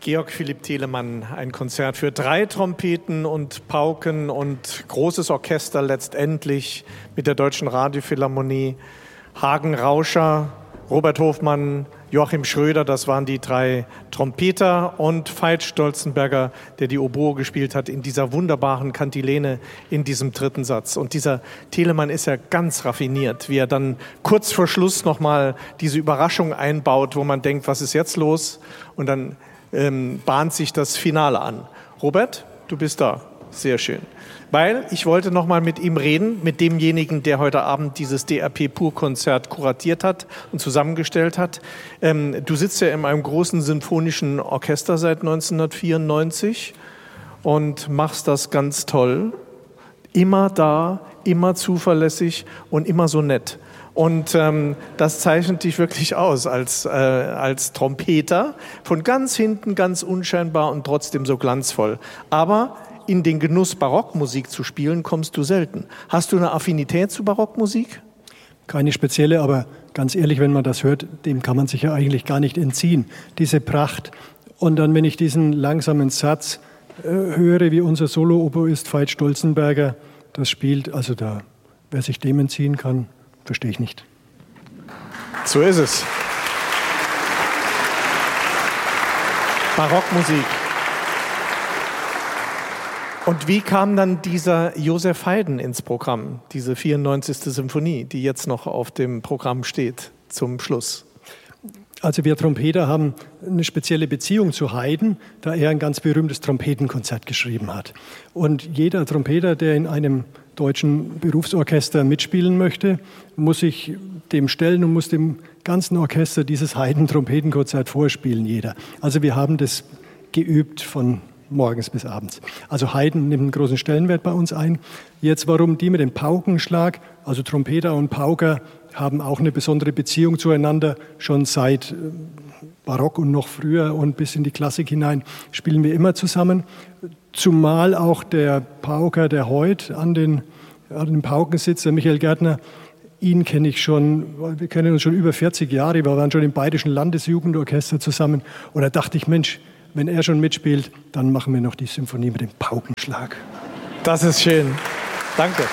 Georg Philipp Telemann, ein Konzert für 3 Trompeten und Pauken und großes Orchester letztendlich mit der Deutschen Radiophilharmonie. Hagen Rauscher, Robert Hofmann, Joachim Schröder, das waren die 3 Trompeter, und Veit Stolzenberger, der die Oboe gespielt hat in dieser wunderbaren Kantilene in diesem 3. Satz. Und dieser Telemann ist ja ganz raffiniert, wie er dann kurz vor Schluss nochmal diese Überraschung einbaut, wo man denkt, was ist jetzt los? Und dann bahnt sich das Finale an. Robert, du bist da. Sehr schön. Weil ich wollte noch mal mit ihm reden, mit demjenigen, der heute Abend dieses DRP-Pur-Konzert kuratiert hat und zusammengestellt hat. Du sitzt ja in einem großen sinfonischen Orchester seit 1994 und machst das ganz toll. Immer da, immer zuverlässig und immer so nett. Und das zeichnet dich wirklich aus als Trompeter, von ganz hinten, ganz unscheinbar und trotzdem so glanzvoll. Aber in den Genuss, Barockmusik zu spielen, kommst du selten. Hast du eine Affinität zu Barockmusik? Keine spezielle, aber ganz ehrlich, wenn man das hört, dem kann man sich ja eigentlich gar nicht entziehen, diese Pracht. Und dann, wenn ich diesen langsamen Satz höre, wie unser Solo-Oboist Veit Stolzenberger das spielt, also da, wer sich dem entziehen kann, verstehe ich nicht. So ist es. Barockmusik. Und wie kam dann dieser Joseph Haydn ins Programm, diese 94. Symphonie, die jetzt noch auf dem Programm steht, zum Schluss? Also wir Trompeter haben eine spezielle Beziehung zu Haydn, da er ein ganz berühmtes Trompetenkonzert geschrieben hat. Und jeder Trompeter, der in einem deutschen Berufsorchester mitspielen möchte, muss sich dem stellen und muss dem ganzen Orchester dieses Haydn-Trompetenkonzert vorspielen, jeder. Also wir haben das geübt von morgens bis abends. Also Haydn nimmt einen großen Stellenwert bei uns ein. Jetzt, warum die mit dem Paukenschlag, also Trompeter und Pauker, haben auch eine besondere Beziehung zueinander. Schon seit Barock und noch früher und bis in die Klassik hinein spielen wir immer zusammen. Zumal auch der Pauker, der heute an den Pauken sitzt, der Michael Gärtner, ihn kenne ich schon, wir kennen uns schon über 40 Jahre, wir waren schon im Bayerischen Landesjugendorchester zusammen. Und da dachte ich, Mensch, wenn er schon mitspielt, dann machen wir noch die Symphonie mit dem Paukenschlag. Das ist schön. Danke.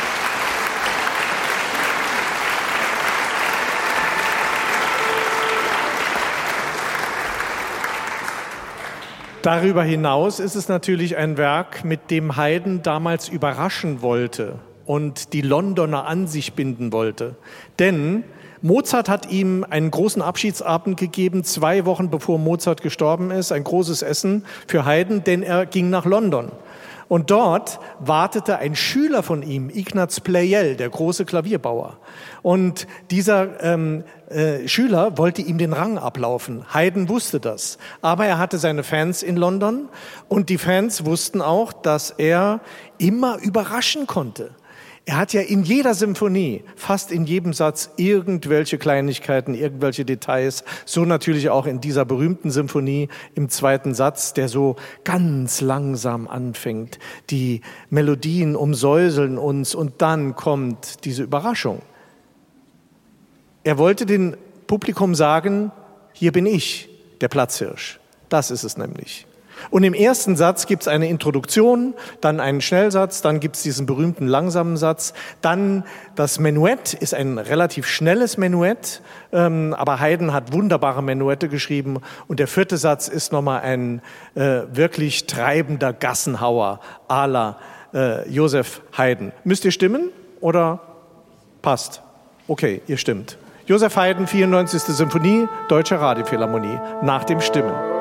Darüber hinaus ist es natürlich ein Werk, mit dem Haydn damals überraschen wollte und die Londoner an sich binden wollte. Denn Mozart hat ihm einen großen Abschiedsabend gegeben, 2 Wochen bevor Mozart gestorben ist, ein großes Essen für Haydn, denn er ging nach London. Und dort wartete ein Schüler von ihm, Ignaz Pleyel, der große Klavierbauer. Und dieser Schüler wollte ihm den Rang ablaufen. Haydn wusste das. Aber er hatte seine Fans in London und die Fans wussten auch, dass er immer überraschen konnte. Er hat ja in jeder Symphonie, fast in jedem Satz, irgendwelche Kleinigkeiten, irgendwelche Details. So natürlich auch in dieser berühmten Symphonie im 2. Satz, der so ganz langsam anfängt. Die Melodien umsäuseln uns und dann kommt diese Überraschung. Er wollte dem Publikum sagen, hier bin ich, der Platzhirsch. Das ist es nämlich. Und im 1. Satz gibt es eine Introduktion, dann einen Schnellsatz, dann gibt es diesen berühmten langsamen Satz, dann das Menuett ist ein relativ schnelles Menuett, aber Haydn hat wunderbare Menuette geschrieben und der 4. Satz ist nochmal ein wirklich treibender Gassenhauer à la Joseph Haydn. Müsst ihr stimmen oder passt? Okay, ihr stimmt. Joseph Haydn, 94. Symphonie, Deutsche Radiophilharmonie, nach dem Stimmen.